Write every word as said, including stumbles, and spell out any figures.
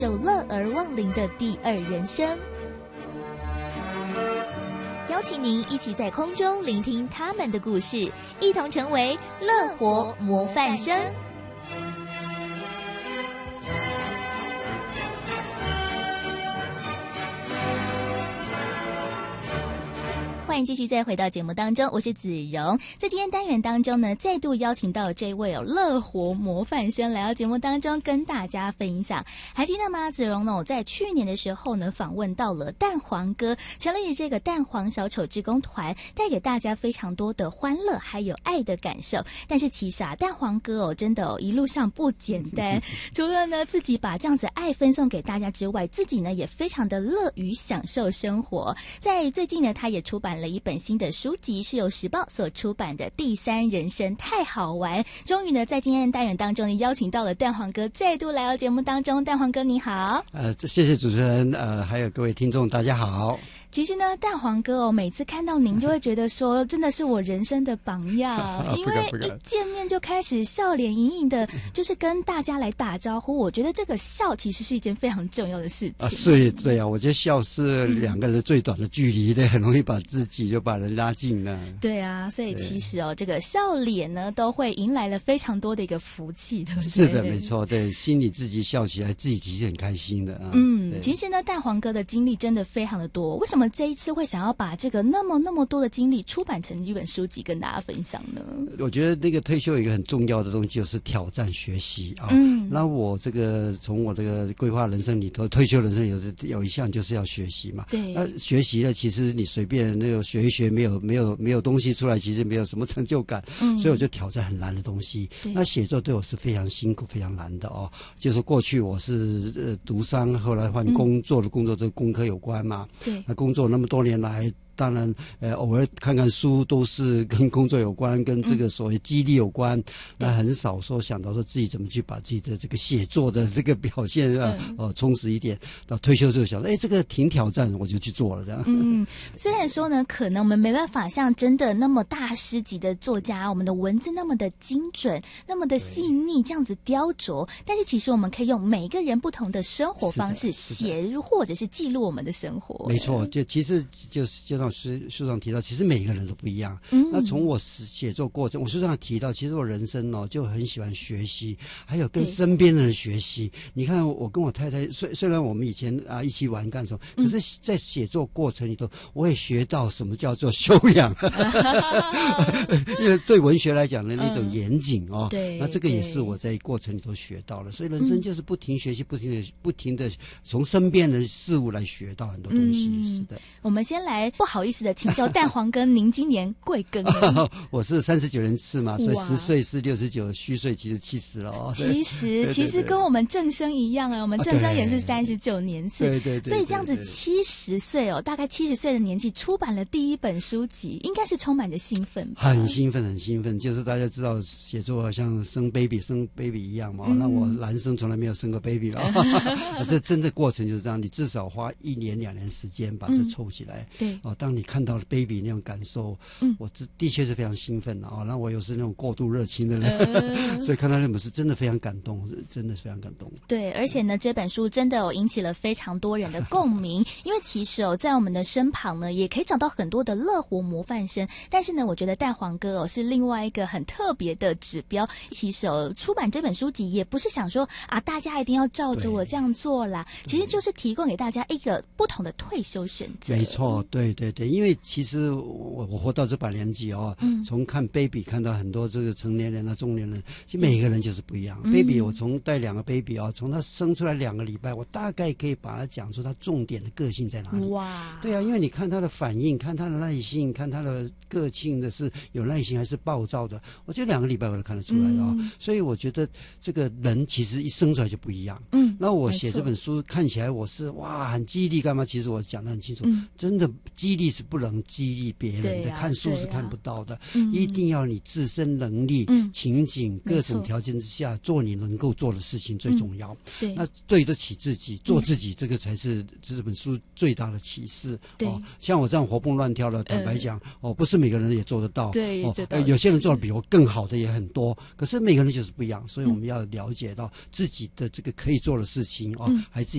有乐而忘灵的第二人生。邀请您一起在空中聆听他们的故事，一同成为乐活模范生。欢迎继续再回到节目当中，我是子荣。在今天单元当中呢，再度邀请到这位哦乐活模范生来到节目当中跟大家分享。还记得吗？子荣呢，我在去年的时候呢，访问到了蛋黄哥，成立这个蛋黄小丑志工团，带给大家非常多的欢乐还有爱的感受。但是其实啊，蛋黄哥哦，真的哦，一路上不简单。除了呢自己把这样子爱分送给大家之外，自己呢也非常的乐于享受生活。在最近呢，他也出版了一本新的书籍，是由时报所出版的《第三人生太好玩》。终于呢，在今天的单元当中呢，邀请到了蛋黄哥再度来到节目当中。蛋黄哥你好。 呃，谢谢主持人，呃，还有各位听众，大家好。 其实呢，蛋黄哥哦，每次看到您就会觉得说，真的是我人生的榜样，因为一见面就开始笑脸盈盈的，就是跟大家来打招呼。我觉得这个笑其实是一件非常重要的事情。 啊，是，对啊，我觉得笑是两个人最短的距离的，很容易把自己就把人拉近了。 对啊，所以其实哦，这个笑脸呢，都会迎来了非常多的一个福气，对不对？ 是的，没错，对，心里自己笑起来，自己其实很开心的啊。 嗯，其实呢，蛋黄哥的经历真的非常的多，为什么？这一次会想要把这个那么那么多的经历出版成一本书籍跟大家分享呢？ 我觉得那个退休有一个很重要的东西就是挑战学习啊。 嗯， 那我这个从我这个规划人生里头，退休人生有有一项就是要学习嘛。 对， 那学习呢，其实你随便那个学一学，没有没有没有东西出来，其实没有什么成就感。嗯，所以我就挑战很难的东西。那写作对我是非常辛苦、非常难的哦。就是过去我是呃读商，后来换工作的工作，跟工科有关嘛。 对， 那工作那么多年来，当然，呃，偶尔看看书都是跟工作有关，跟这个所谓激励有关。嗯、那很少说想到说自己怎么去把自己的这个写作的这个表现啊，嗯、呃，充实一点。到退休之后想，哎，这个挺挑战，我就去做了这样。 嗯，虽然说呢，可能我们没办法像真的那么大师级的作家，我们的文字那么的精准，那么的细腻，这样子雕琢，但是其实我们可以用每个人不同的生活方式写，或者是记录我们的生活。 没错，就其实就是就像书书上提到，其实每个人都不一样。嗯，那从我写作过程，我书上提到，其实我人生哦就很喜欢学习，还有跟身边的人学习。你看，我跟我太太虽虽然我们以前啊一起玩干什么，可是在写作过程里头，我也学到什么叫做修养。因为对文学来讲的那种严谨哦， 对， 那这个也是我在过程里头学到了。所以人生就是不停学习，不停的不停的从身边的事物来学到很多东西。嗯、是的， 我们先来不好意思的请教蛋黄哥，您今年贵庚？ 我是三十九人次嘛，所以十岁是六十九，虚岁其实七十了哦。 其实其实跟我们正生一样啊，我们正生也是三十九年次， 对对对。 所以这样子七十岁哦，大概七十岁的年纪出版了第一本书籍，应该是充满着兴奋吧？ 很兴奋，很兴奋。就是大家知道写作像生 baby 生 baby 一样嘛，嗯、那我男生从来没有生过 baby 嘛，这真的过程就是这样，你至少花一年两年时间把这凑起来。嗯、 对哦，当你看到了 baby 那种感受，嗯，我这的确是非常兴奋的啊。那我又是那种过度热情的人，呃、所以看到那本书真的非常感动，真的是非常感动。 对，而且呢，这本书真的有引起了非常多人的共鸣，因为其实哦，在我们的身旁呢，也可以找到很多的乐活模范生。但是呢，我觉得蛋黄哥哦是另外一个很特别的指标。其实哦，出版这本书籍也不是想说啊，大家一定要照着我这样做啦，其实就是提供给大家一个不同的退休选择。 没错，对对对，因为其实我我活到这把年纪哦，嗯、从看 baby 看到很多这个成年人啊、中年人，其实每一个人就是不一样。嗯、baby 我从带两个 baby 啊，从他生出来两个礼拜，我大概可以把他讲出他重点的个性在哪里。 哇， 对啊，因为你看他的反应，看他的耐性，看他的个性的是有耐心还是暴躁的，我觉得两个礼拜我都看得出来的啊、哦。嗯、所以我觉得这个人其实一生出来就不一样。嗯，那我写这本书看起来我是哇很激励干嘛？其实我讲得很清楚，嗯、真的激励。 励是不能激励别人的， 啊、 看书是看不到的， 嗯、 一定要你自身能力、 嗯、 情景各种条件之下做你能够做的事情最重要。 嗯、对， 那对得起自己，做自己，这个才是这本书最大的启示。 对、 哦，像我这样活蹦乱跳的，坦白讲，呃、哦，不是每个人也做得到。 对， 哦，呃、有些人做的比我更好的也很多，可是每个人就是不一样，所以我们要了解到自己的这个可以做的事情啊、哦， 嗯、 还自己